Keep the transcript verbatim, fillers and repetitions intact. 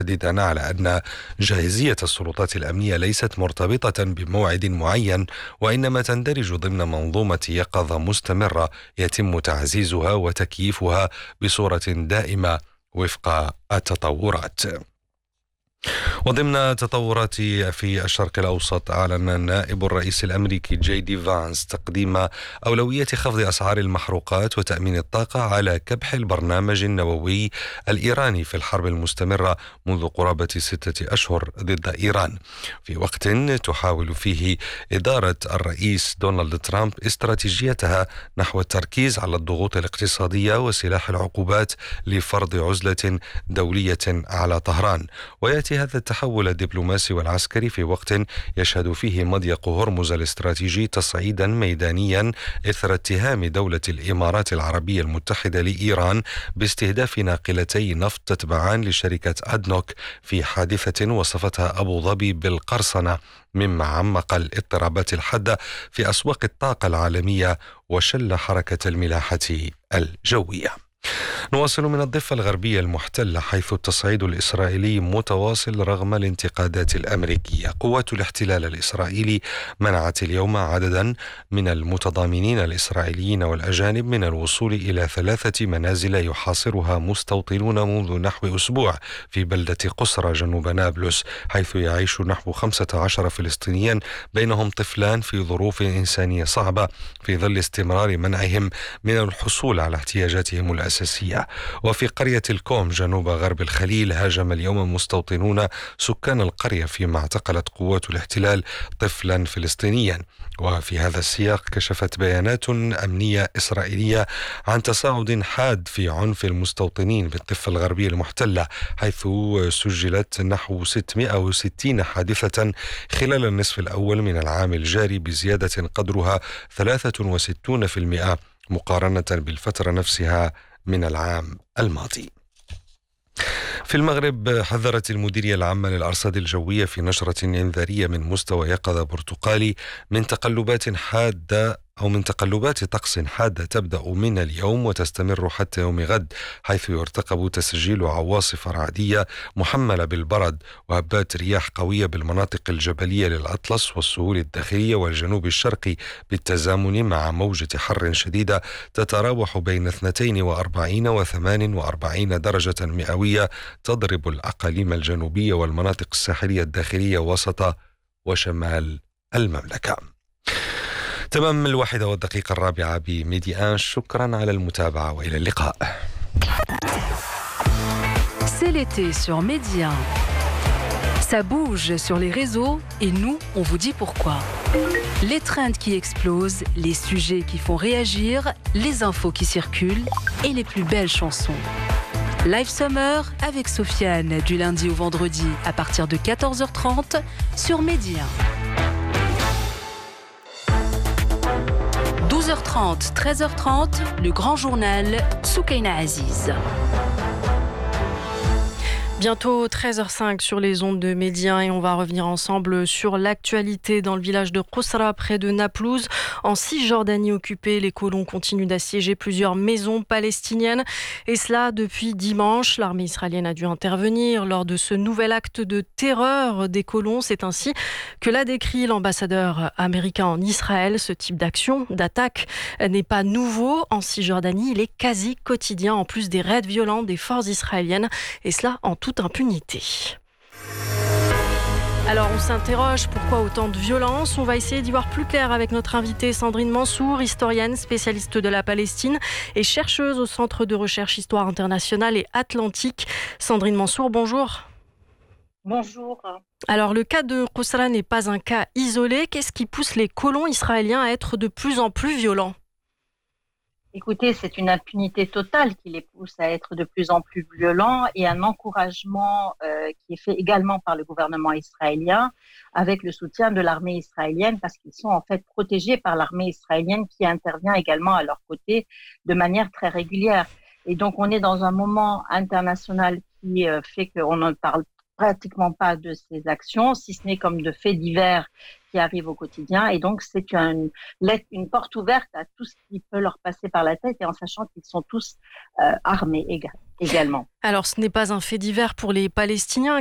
مشددا على أن جاهزية السلطات الأمنية ليست مرتبطة بموعد معين، وإنما تندرج ضمن منظومة يقظة مستمرة يتم تعزيزها وتكييفها بصورة دائمة وفق التطورات. وضمن تطورات في الشرق الأوسط، أعلن نائب الرئيس الأمريكي جي دي فانس تقديم أولوية خفض أسعار المحروقات وتأمين الطاقة على كبح البرنامج النووي الإيراني في الحرب المستمرة منذ قرابة ستة أشهر ضد إيران، في وقت تحاول فيه إدارة الرئيس دونالد ترامب استراتيجيتها نحو التركيز على الضغوط الاقتصادية وسلاح العقوبات لفرض عزلة دولية على طهران. ويأتي هذا التحول الدبلوماسي والعسكري في وقت يشهد فيه مضيق هرمز الاستراتيجي تصعيدا ميدانيا إثر اتهام دولة الإمارات العربية المتحدة لإيران باستهداف ناقلتي نفط تتبعان لشركة أدنوك في حادثة وصفتها أبو ظبي بالقرصنة، مما عمق الاضطرابات الحادة في أسواق الطاقة العالمية وشل حركة الملاحة الجوية. نواصل من الضفة الغربية المحتلة، حيث التصعيد الإسرائيلي متواصل رغم الانتقادات الأمريكية. قوات الاحتلال الإسرائيلي منعت اليوم عددا من المتضامنين الإسرائيليين والأجانب من الوصول إلى ثلاثة منازل يحاصرها مستوطنون منذ نحو أسبوع في بلدة قسرى جنوب نابلس، حيث يعيش نحو خمسة عشر فلسطينيا بينهم طفلان في ظروف إنسانية صعبة في ظل استمرار منعهم من الحصول على احتياجاتهم الأساسية. وفي قرية الكوم جنوب غرب الخليل، هاجم اليوم مستوطنون سكان القرية فيما اعتقلت قوات الاحتلال طفلا فلسطينيا. وفي هذا السياق كشفت بيانات أمنية إسرائيلية عن تصاعد حاد في عنف المستوطنين بالضفة الغربية المحتلة، حيث سجلت نحو ستمائة وستين حادثة خلال النصف الأول من العام الجاري، بزيادة قدرها ثلاثة وستين بالمئة مقارنة بالفترة نفسها من العام الماضي. في المغرب، حذرت المديرية العامة للأرصاد الجوية في نشرة إنذارية من مستوى يقظة برتقالي من تقلبات حادة أو من تقلبات طقس حادة تبدأ من اليوم وتستمر حتى يوم غد، حيث يرتقب تسجيل عواصف رعدية محملة بالبرد وهبات رياح قوية بالمناطق الجبلية للأطلس والسهول الداخلية والجنوب الشرقي، بالتزامن مع موجة حر شديدة تتراوح بين اثنتين وأربعين وثمان وأربعين درجة مئوية تضرب الأقاليم الجنوبية والمناطق الساحلية الداخلية وسط وشمال المملكة. تمام الواحدة والدقيقة الرابعة بميدي آن. شكرا على المتابعة وإلى اللقاء. C'est l'été sur Média. Ça bouge sur les réseaux et nous, on vous dit pourquoi. Les trends qui explosent, les sujets qui font réagir, les infos qui circulent et les plus belles chansons. Live Summer avec Sofiane du lundi au vendredi à partir de quatorze heures trente sur Média. douze heures trente, treize heures trente, le grand journal Soukaina Aziz. Bientôt treize heures cinq sur les ondes de Média et on va revenir ensemble sur l'actualité dans le village de Qusra près de Naplouse. En Cisjordanie occupée, les colons continuent d'assiéger plusieurs maisons palestiniennes et cela depuis dimanche. L'armée israélienne a dû intervenir lors de ce nouvel acte de terreur des colons. C'est ainsi que l'a décrit l'ambassadeur américain en Israël. Ce type d'action, d'attaque n'est pas nouveau en Cisjordanie. Il est quasi quotidien en plus des raids violents des forces israéliennes et cela en toute impunité. Alors on s'interroge, pourquoi autant de violence ? On va essayer d'y voir plus clair avec notre invitée Sandrine Mansour, historienne, spécialiste de la Palestine et chercheuse au Centre de recherche Histoire internationale et Atlantique. Sandrine Mansour, bonjour. Bonjour. Alors le cas de Qusra n'est pas un cas isolé. Qu'est-ce qui pousse les colons israéliens à être de plus en plus violents ? Écoutez, c'est une impunité totale qui les pousse à être de plus en plus violents et un encouragement euh, qui est fait également par le gouvernement israélien avec le soutien de l'armée israélienne parce qu'ils sont en fait protégés par l'armée israélienne qui intervient également à leur côté de manière très régulière. Et donc on est dans un moment international qui euh, fait qu'on en parle pratiquement pas de ces actions, si ce n'est comme de faits divers qui arrivent au quotidien. Et donc, c'est une, une porte ouverte à tout ce qui peut leur passer par la tête, et en sachant qu'ils sont tous euh, armés également. Alors, ce n'est pas un fait divers pour les Palestiniens